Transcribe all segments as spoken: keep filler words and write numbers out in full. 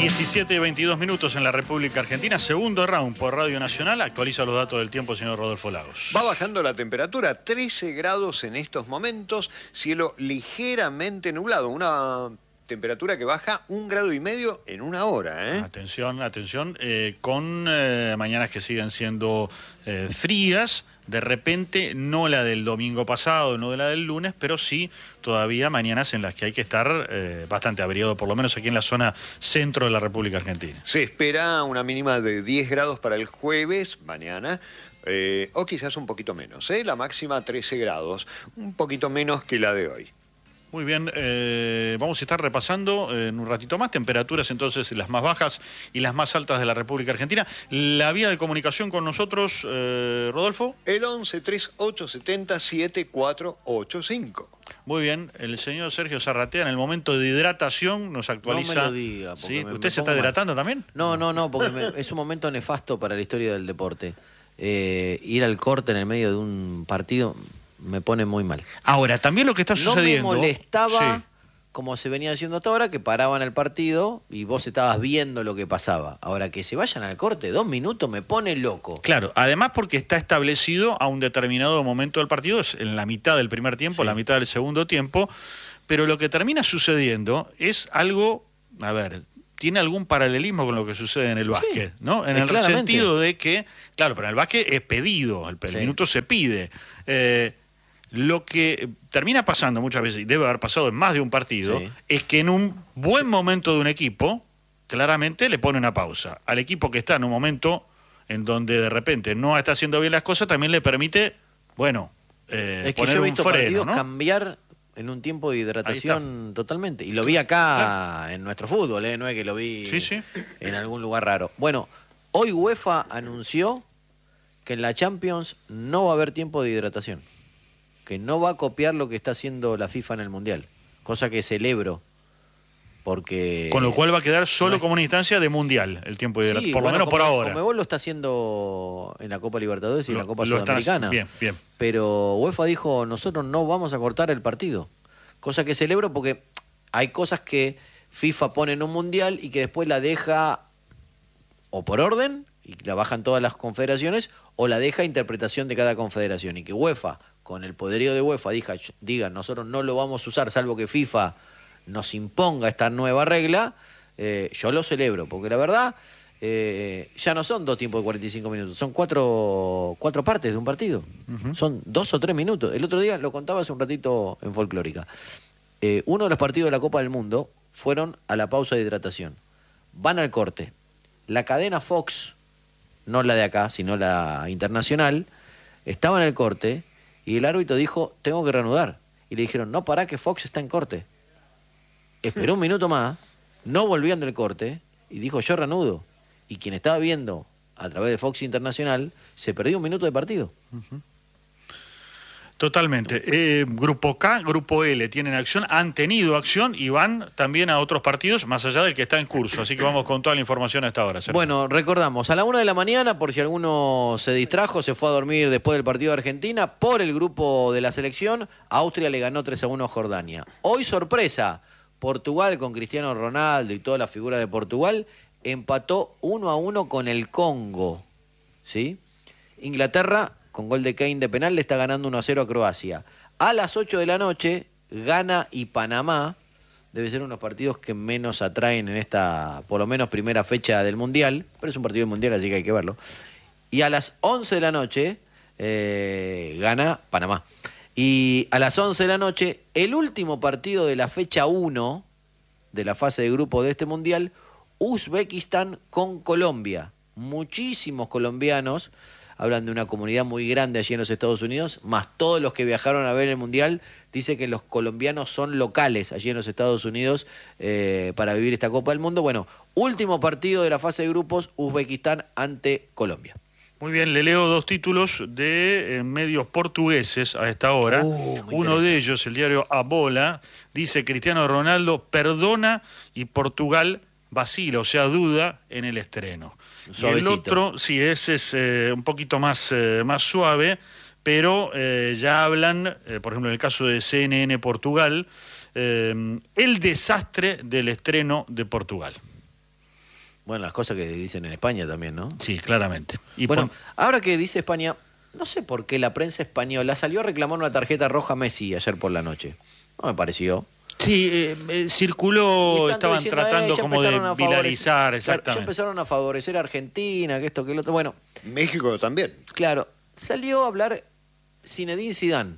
diecisiete y veintidós minutos en la República Argentina, segundo round por Radio Nacional. Actualiza los datos del tiempo el señor Rodolfo Lagos. Va bajando la temperatura, trece grados en estos momentos, cielo ligeramente nublado, una temperatura que baja un grado y medio en una hora. ¿eh? Atención, atención, eh, con eh, mañanas que siguen siendo eh, frías. De repente, no la del domingo pasado, no de la del lunes, pero sí todavía mañanas en las que hay que estar eh, bastante abrigado, por lo menos aquí en la zona centro de la República Argentina. Se espera una mínima de diez grados para el jueves, mañana, eh, o quizás un poquito menos. ¿eh? La máxima trece grados, un poquito menos que la de hoy. Muy bien, eh, vamos a estar repasando eh, en un ratito más temperaturas entonces las más bajas y las más altas de la República Argentina. La vía de comunicación con nosotros, eh, Rodolfo. El once, treinta y ocho, setenta, setenta y cuatro ochenta y cinco. Muy bien, el señor Sergio Zarratea en el momento de hidratación nos actualiza. No me lo diga. ¿Sí? Me, ¿Usted me se está mal. hidratando también? No, no, no, porque me, es un momento nefasto para la historia del deporte. Eh, ir al corte en el medio de un partido me pone muy mal. Ahora, también lo que está sucediendo... No me molestaba, sí, como se venía haciendo hasta ahora, que paraban el partido y vos estabas viendo lo que pasaba. Ahora, que se vayan al corte dos minutos me pone loco. Claro, además porque está establecido a un determinado momento del partido, es en la mitad del primer tiempo, Sí. la mitad del segundo tiempo, pero lo que termina sucediendo es algo, a ver, tiene algún paralelismo con lo que sucede en el básquet, Sí, ¿no? En es el claramente. sentido de que, claro, pero en el básquet es pedido, el, el Sí. minuto se pide. Eh, Lo que termina pasando muchas veces, y debe haber pasado en más de un partido, Sí. es que en un buen momento de un equipo, claramente le pone una pausa. Al equipo que está en un momento en donde de repente no está haciendo bien las cosas, también le permite, bueno, eh, Es que poner yo he un visto freno, partidos ¿no? cambiar en un tiempo de hidratación totalmente. Y lo vi acá en nuestro fútbol, ¿eh? No es que lo vi Sí, sí. en algún lugar raro. Bueno, hoy UEFA anunció que en la Champions no va a haber tiempo de hidratación. Que no va a copiar lo que está haciendo la FIFA en el Mundial. Cosa que celebro. Porque... Con lo cual va a quedar solo no es- como una instancia de mundial el tiempo de hidratación, Sí, por bueno, lo menos por como- ahora. Conmebol lo está haciendo en la Copa Libertadores y en Lo- la Copa lo están Sudamericana. haciendo. Bien, bien. Pero UEFA dijo, nosotros no vamos a cortar el partido. Cosa que celebro porque hay cosas que FIFA pone en un mundial y que después la deja o por orden, y la bajan todas las confederaciones, o la deja a interpretación de cada confederación. Y que UEFA, con el poderío de UEFA, diga, diga nosotros no lo vamos a usar, salvo que FIFA nos imponga esta nueva regla, eh, yo lo celebro, porque la verdad... Eh, ya no son dos tiempos de cuarenta y cinco minutos, son cuatro, cuatro partes de un partido. Ujú. Son dos o tres minutos. El otro día lo contaba hace un ratito en Folclórica. Eh, uno de los partidos de la Copa del Mundo fueron a la pausa de hidratación. Van al corte. La cadena Fox, no la de acá, sino la internacional, estaba en el corte y el árbitro dijo, tengo que reanudar. Y le dijeron, no, pará que Fox está en corte. Esperó un minuto más, no volvían del corte y dijo, yo reanudo. Y quien estaba viendo a través de Fox Internacional se perdió un minuto de partido. Totalmente. Eh, grupo K, Grupo L tienen acción, han tenido acción y van también a otros partidos más allá del que está en curso. Así que vamos con toda la información a esta hora. Sergio. Bueno, recordamos, a la una de la mañana, por si alguno se distrajo, se fue a dormir después del partido de Argentina, por el grupo de la selección, Austria le ganó tres a uno a Jordania. Hoy, sorpresa, Portugal con Cristiano Ronaldo y toda la figura de Portugal, empató uno a uno con el Congo. ¿Sí? Inglaterra, con gol de Kane de penal, le está ganando uno a cero a Croacia. A las ocho de la noche, Ghana y Panamá. Debe ser unos partidos que menos atraen en esta, por lo menos, primera fecha del Mundial. Pero es un partido del Mundial, así que hay que verlo. Y a las once de la noche, eh, gana Panamá. Y a las once de la noche, el último partido de la fecha uno de la fase de grupo de este Mundial, Uzbekistán con Colombia. Muchísimos colombianos, hablan de una comunidad muy grande allí en los Estados Unidos, más todos los que viajaron a ver el Mundial, dice que los colombianos son locales allí en los Estados Unidos eh, para vivir esta Copa del Mundo. Bueno, último partido de la fase de grupos, Uzbekistán ante Colombia. Muy bien, le leo dos títulos de eh, medios portugueses a esta hora. Uh, muy Uno de ellos, el diario A Bola, dice Cristiano Ronaldo perdona y Portugal vacila, o sea, duda en el estreno. Y el otro, sí, ese es eh, un poquito más, eh, más suave, pero eh, ya hablan, eh, por ejemplo, en el caso de C N N Portugal, eh, el desastre del estreno de Portugal. Bueno, las cosas que dicen en España también, ¿no? Sí, claramente. Y bueno, pon... ahora que dice España, no sé por qué la prensa española salió a reclamar una tarjeta roja a Messi ayer por la noche. No me pareció. Sí, eh, eh, circuló, estaban diciendo, tratando eh, como de viralizar, exactamente. Claro, ya empezaron a favorecer a Argentina, que esto, que el otro. Bueno. México también. Claro, salió a hablar Zinedine Zidane.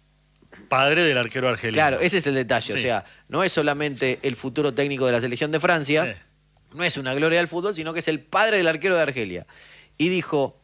Padre del arquero argelino. Claro, ese es el detalle. Sí. O sea, no es solamente el futuro técnico de la selección de Francia, sí. No es una gloria del fútbol, sino que es el padre del arquero de Argelia. Y dijo,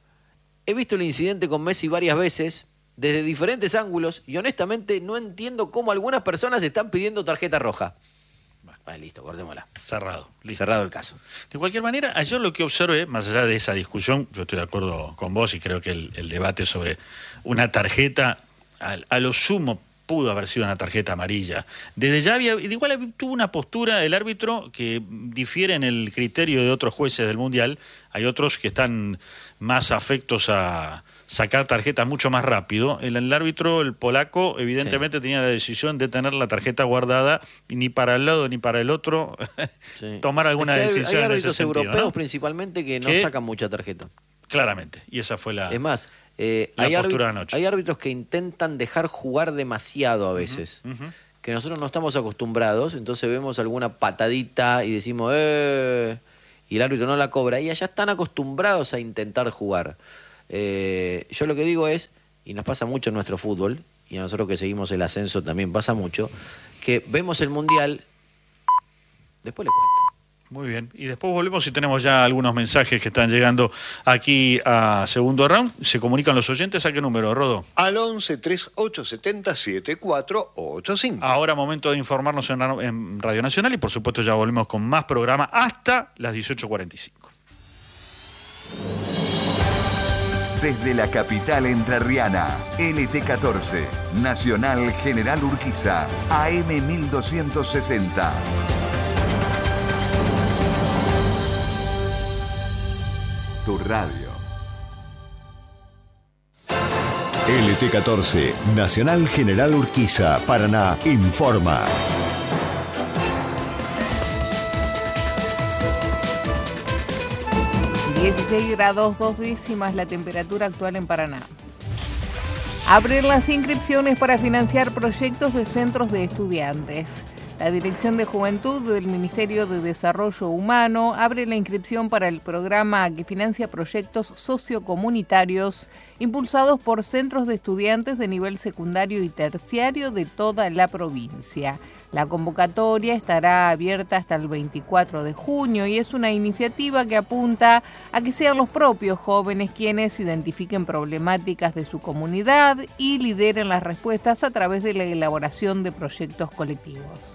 he visto el incidente con Messi varias veces, desde diferentes ángulos, y honestamente no entiendo cómo algunas personas están pidiendo tarjeta roja. Bueno, vale, listo, cortémosla. Cerrado. Listo. Cerrado el caso. De cualquier manera, ayer lo que observé, más allá de esa discusión, yo estoy de acuerdo con vos y creo que el, el debate sobre una tarjeta, a, a lo sumo, pudo haber sido una tarjeta amarilla. Desde ya había, igual tuvo una postura el árbitro que difiere en el criterio de otros jueces del Mundial. Hay otros que están más afectos a sacar tarjetas mucho más rápido. El, el árbitro, el polaco, evidentemente sí. tenía la decisión de tener la tarjeta guardada y ni para el lado ni para el otro sí. tomar alguna es que hay, decisión hay en ese sentido. Hay europeos, ¿no? Principalmente que no ¿Qué? sacan mucha tarjeta. Claramente, y esa fue la... Es más... Eh, la hay, postura árbitros, anoche. hay árbitros que intentan dejar jugar demasiado a veces, uh-huh, uh-huh. que nosotros no estamos acostumbrados, entonces vemos alguna patadita y decimos, eh, y el árbitro no la cobra, y allá están acostumbrados a intentar jugar. Eh, yo lo que digo es, y nos pasa mucho en nuestro fútbol, y a nosotros que seguimos el ascenso también pasa mucho, que vemos el Mundial, después le cuento. Muy bien, y después volvemos y tenemos ya algunos mensajes que están llegando aquí a Segundo Round. ¿Se comunican los oyentes? ¿A qué número, Rodo? Al once, treinta y ocho, setenta, setenta y cuatro ochenta y cinco. Ahora momento de informarnos en, en Radio Nacional y por supuesto ya volvemos con más programa hasta las dieciocho cuarenta y cinco. Desde la capital entrerriana, L T catorce, Nacional General Urquiza, A M mil doscientos sesenta. Tu radio. L T catorce, Nacional General Urquiza, Paraná, informa. dieciséis grados dos décimas la temperatura actual en Paraná. Abren las inscripciones para financiar proyectos de centros de estudiantes. La Dirección de Juventud del Ministerio de Desarrollo Humano abre la inscripción para el programa que financia proyectos sociocomunitarios impulsados por centros de estudiantes de nivel secundario y terciario de toda la provincia. La convocatoria estará abierta hasta el veinticuatro de junio y es una iniciativa que apunta a que sean los propios jóvenes quienes identifiquen problemáticas de su comunidad y lideren las respuestas a través de la elaboración de proyectos colectivos.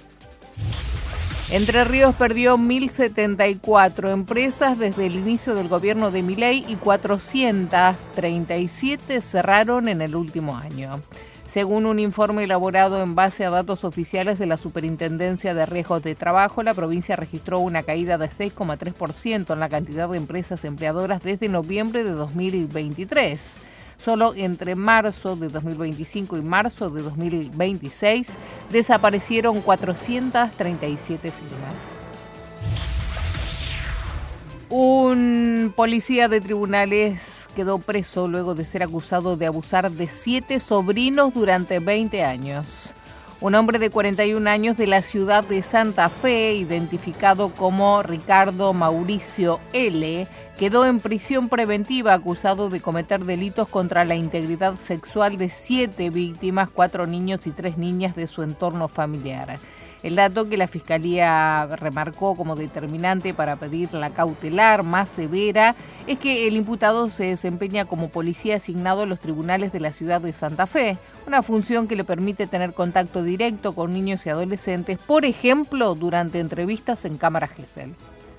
Entre Ríos perdió mil setenta y cuatro empresas desde el inicio del gobierno de Milei y cuatrocientas treinta y siete cerraron en el último año. Según un informe elaborado en base a datos oficiales de la Superintendencia de Riesgos de Trabajo, la provincia registró una caída de seis coma tres por ciento en la cantidad de empresas empleadoras desde noviembre de dos mil veintitrés. Solo entre marzo de dos mil veinticinco y marzo de dos mil veintiséis desaparecieron cuatrocientas treinta y siete firmas. Un policía de tribunales quedó preso luego de ser acusado de abusar de siete sobrinos durante veinte años. Un hombre de cuarenta y un años de la ciudad de Santa Fe, identificado como Ricardo Mauricio L., quedó en prisión preventiva acusado de cometer delitos contra la integridad sexual de siete víctimas, cuatro niños y tres niñas de su entorno familiar. El dato que la Fiscalía remarcó como determinante para pedir la cautelar más severa es que el imputado se desempeña como policía asignado a los tribunales de la ciudad de Santa Fe, una función que le permite tener contacto directo con niños y adolescentes, por ejemplo, durante entrevistas en cámara Gesell.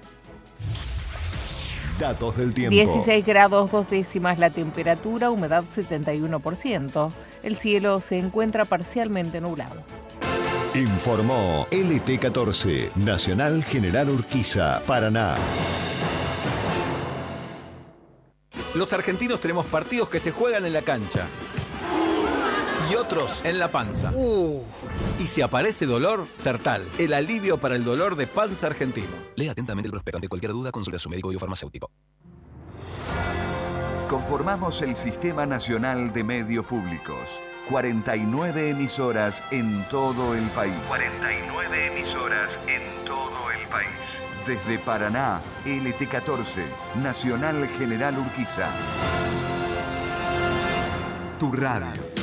Datos del tiempo. dieciséis grados dos décimas la temperatura, humedad setenta y uno por ciento. El cielo se encuentra parcialmente nublado. Informó L T catorce, Nacional General Urquiza, Paraná. Los argentinos tenemos partidos que se juegan en la cancha. y otros en la panza. Uh. Y si aparece dolor, Sertal, el alivio para el dolor de panza argentino. Lea atentamente el prospecto. Ante cualquier duda, consulte a su médico y o farmacéutico. Conformamos el Sistema Nacional de Medios Públicos. cuarenta y nueve emisoras en todo el país. cuarenta y nueve emisoras en todo el país. Desde Paraná, L T catorce, Nacional General Urquiza. Tu radio.